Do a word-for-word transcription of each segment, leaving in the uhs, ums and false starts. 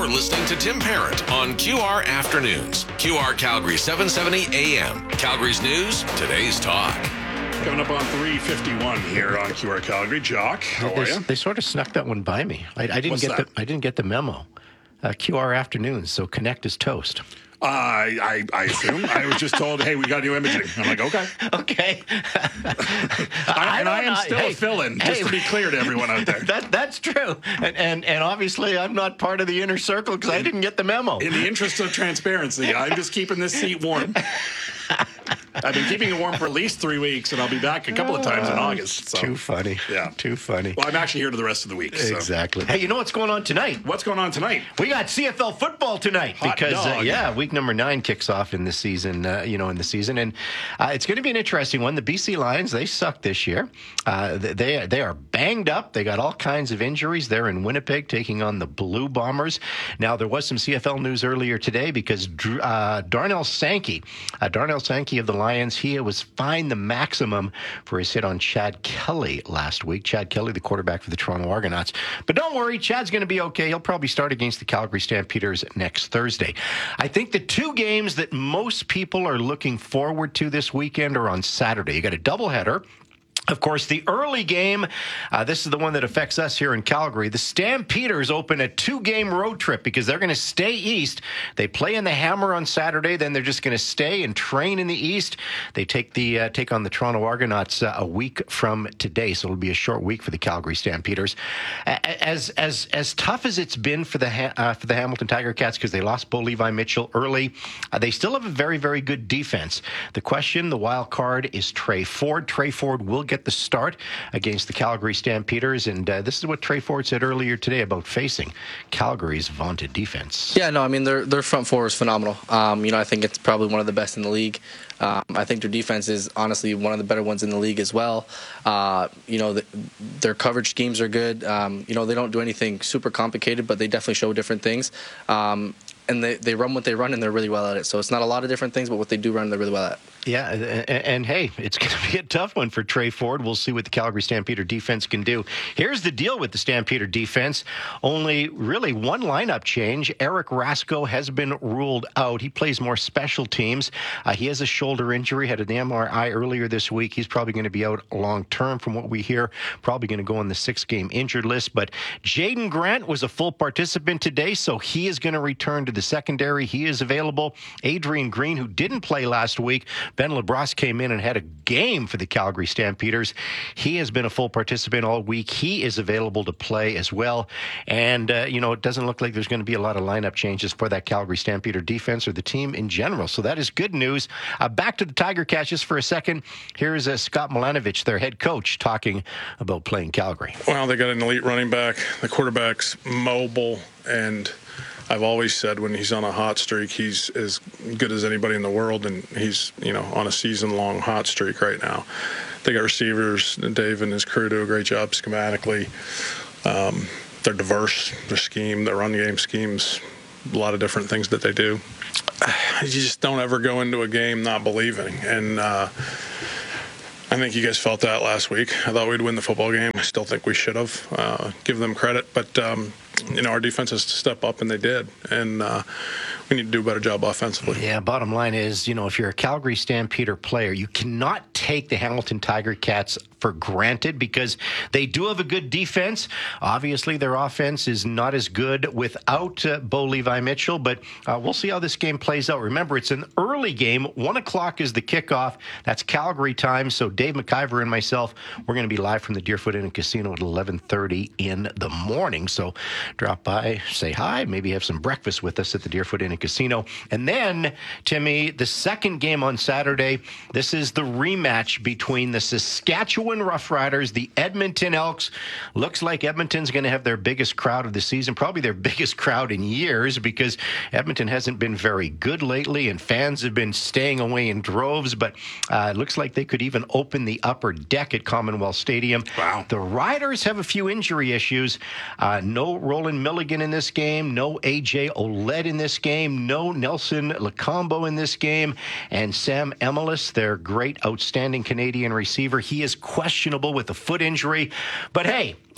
You're listening to Tim Parent on Q R Afternoons. Q R Calgary seven seventy A M. Calgary's news, today's talk. Coming up on three fifty-one here on Q R Calgary. Jock, how they, are you? They sort of snuck that one by me. I, I didn't What's get that? the I didn't get the memo. Uh, Q R Afternoons, so connect is toast. Uh, I, I assume. I was just told, hey, we got new imaging. I'm like, okay. Okay. I, and I am still hey, a fill-in, just hey, to be clear to everyone out there. That That's true. And, and, and obviously, I'm not part of the inner circle because I didn't get the memo. In the interest of transparency, I'm just keeping this seat warm. I've been keeping it warm for at least three weeks, and I'll be back a couple of times in August. So. Too funny. Yeah. Too funny. Well, I'm actually here to the rest of the week. So. Exactly. Hey, you know what's going on tonight? What's going on tonight? We got C F L football tonight Hot because uh, dog. yeah, week number nine kicks off in the season. Uh, you know, in the season, and uh, it's going to be an interesting one. The B C Lions, they suck this year. Uh, they they are banged up. They got all kinds of injuries. They're in Winnipeg taking on the Blue Bombers. Now there was some C F L news earlier today because uh, Darnell Sankey, uh, Darnell Sankey of the Lions, he was fined the maximum for his hit on Chad Kelly last week. Chad Kelly, the quarterback for the Toronto Argonauts. But don't worry, Chad's going to be okay. He'll probably start against the Calgary Stampeders next Thursday. I think the two games that most people are looking forward to this weekend are on Saturday. You got a doubleheader. Of course, the early game, uh, this is the one that affects us here in Calgary. The Stampeders open a two-game road trip because they're going to stay east. They play in the Hammer on Saturday, then they're just going to stay and train in the east. They take the uh, take on the Toronto Argonauts uh, a week from today, so it'll be a short week for the Calgary Stampeders. As as as tough as it's been for the ha- uh, for the Hamilton Tiger Cats because they lost Bo Levi Mitchell early, uh, they still have a very very good defense. The question, the wild card, is Trey Ford. Trey Ford will get the start against the Calgary Stampeders, and uh, this is what Trey Ford said earlier today about facing Calgary's vaunted defense. Yeah, no, I mean their their front four is phenomenal. Um, you know, I think it's probably one of the best in the league. Um, I think their defense is honestly one of the better ones in the league as well. Uh, you know, the, their coverage schemes are good. Um, you know, they don't do anything super complicated, but they definitely show different things. Um, and they, they run what they run, and they're really well at it. So it's not a lot of different things, but what they do run, they're really well at. Yeah, and, and hey, it's going to be a tough one for Trey Ford. We'll see what the Calgary Stampeder defense can do. Here's the deal with the Stampeder defense. Only really one lineup change. Eric Rasko has been ruled out. He plays more special teams. Uh, he has a shoulder injury, had an M R I earlier this week. He's probably going to be out long term from what we hear. Probably going to go on the six-game injured list. But Jaden Grant was a full participant today, so he is going to return to the secondary. He is available. Adrian Green, who didn't play last week, Ben LeBras came in and had a game for the Calgary Stampeders. He has been a full participant all week. He is available to play as well. And, uh, you know, it doesn't look like there's going to be a lot of lineup changes for that Calgary Stampeder defense or the team in general. So that is good news. Uh, back to the Tiger Cats just for a second. Here's uh, Scott Milanovich, their head coach, talking about playing Calgary. Well, they got an elite running back. The quarterback's mobile, and I've always said when he's on a hot streak, he's as good as anybody in the world, and he's, you know, on a season-long hot streak right now. They got receivers. Dave and his crew do a great job schematically. Um, they're diverse. Their scheme, their run game schemes, a lot of different things that they do. You just don't ever go into a game not believing, and uh, I think you guys felt that last week. I thought we'd win the football game. I still think we should have. Uh, give them credit, but um, you know, our defense has to step up, and they did. And uh, we need to do a better job offensively. Yeah, bottom line is, you know, if you're a Calgary Stampeder player, you cannot take the Hamilton Tiger Cats for granted because they do have a good defense. Obviously, their offense is not as good without uh, Bo Levi Mitchell, but uh, we'll see how this game plays out. Remember, it's an early game. One o'clock is the kickoff. That's Calgary time. So Dave McIver and myself, we're going to be live from the Deerfoot Inn and Casino at eleven thirty in the morning. So drop by, say hi, maybe have some breakfast with us at the Deerfoot Inn and Casino. And then, Timmy, the second game on Saturday, this is the rematch between the Saskatchewan Roughriders, the Edmonton Elks. Looks like Edmonton's going to have their biggest crowd of the season, probably their biggest crowd in years, because Edmonton hasn't been very good lately, and fans have been staying away in droves, but uh, it looks like they could even open the upper deck at Commonwealth Stadium. Wow. The Riders have a few injury issues. Uh, no Roland Milligan in this game, no A J Oled in this game, no Nelson Lacombo in this game, and Sam Emelis, their great, outstanding Canadian receiver, he is questionable with a foot injury. But hey,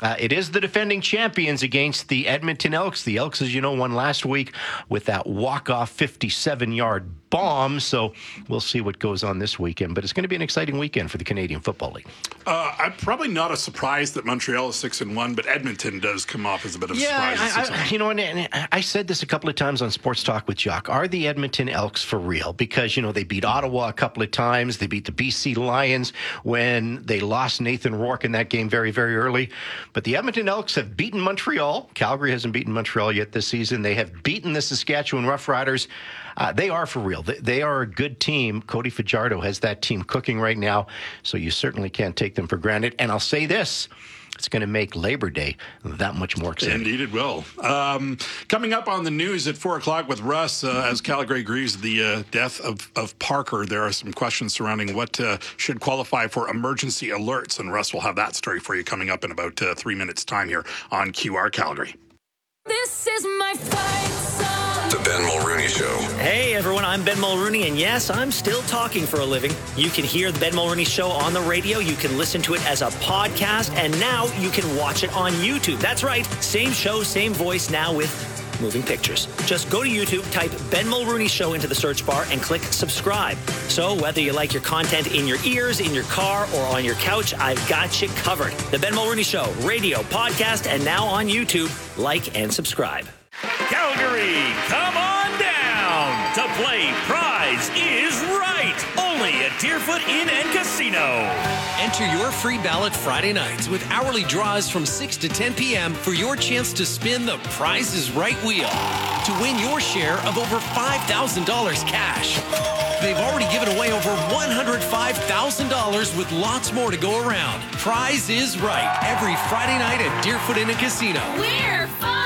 Uh, it is the defending champions against the Edmonton Elks. The Elks, as you know, won last week with that walk-off fifty-seven-yard bomb. So we'll see what goes on this weekend. But it's going to be an exciting weekend for the Canadian Football League. Uh, I'm probably not a surprise that Montreal is six and one, but Edmonton does come off as a bit of a Yeah, surprise. I, I, you know, and, and I said this a couple of times on Sports Talk with Jock. Are the Edmonton Elks for real? Because, you know, they beat Ottawa a couple of times. They beat the B C Lions when they lost Nathan Rourke in that game very, very early. But the Edmonton Elks have beaten Montreal. Calgary hasn't beaten Montreal yet this season. They have beaten the Saskatchewan Roughriders. Uh, they are for real. They, they are a good team. Cody Fajardo has that team cooking right now, so you certainly can't take them for granted. And I'll say this. It's going to make Labor Day that much more exciting. Indeed it will. Um, coming up on the news at four o'clock with Russ, uh, as Calgary grieves the uh, death of, of Parker, there are some questions surrounding what uh, should qualify for emergency alerts, and Russ will have that story for you coming up in about uh, three minutes' time here on Q R Calgary. This is my fight song. The Ben Mulrooney Show. Hey everyone, I'm Ben Mulrooney, and yes, I'm still talking for a living. You can hear the Ben Mulrooney Show on the radio, you can listen to it as a podcast, and now you can watch it on YouTube. That's right, same show, same voice, now with moving pictures. Just go to YouTube, type Ben Mulrooney Show into the search bar, and click subscribe. So whether you like your content in your ears, in your car, or on your couch, I've got you covered. The Ben Mulrooney Show, radio, podcast, and now on YouTube. Like and subscribe. Calgary, come on down to play Prize is Right, only at Deerfoot Inn and Casino. Enter your free ballot Friday nights with hourly draws from six to ten p.m. for your chance to spin the Prize is Right wheel to win your share of over five thousand dollars cash. They've already given away over one hundred five thousand dollars with lots more to go around. Prize is Right every Friday night at Deerfoot Inn and Casino. We're fun.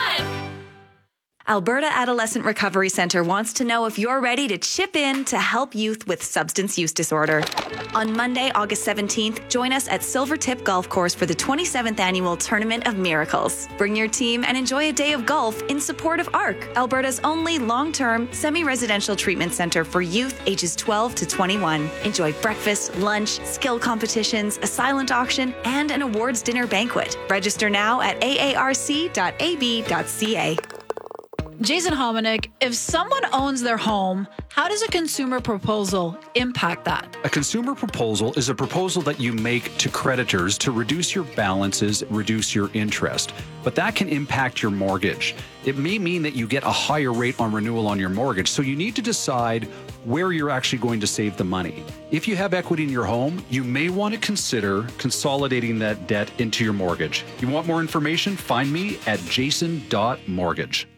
Alberta Adolescent Recovery Centre wants to know if you're ready to chip in to help youth with substance use disorder. On Monday, August seventeenth, join us at Silvertip Golf Course for the twenty-seventh Annual Tournament of Miracles. Bring your team and enjoy a day of golf in support of A R C, Alberta's only long-term, semi-residential treatment centre for youth ages twelve to twenty-one. Enjoy breakfast, lunch, skill competitions, a silent auction, and an awards dinner banquet. Register now at a a r c dot a b dot c a. Jason Hominick, if someone owns their home, how does a consumer proposal impact that? A consumer proposal is a proposal that you make to creditors to reduce your balances, reduce your interest. But that can impact your mortgage. It may mean that you get a higher rate on renewal on your mortgage, so you need to decide where you're actually going to save the money. If you have equity in your home, you may want to consider consolidating that debt into your mortgage. You want more information? Find me at jason dot mortgage.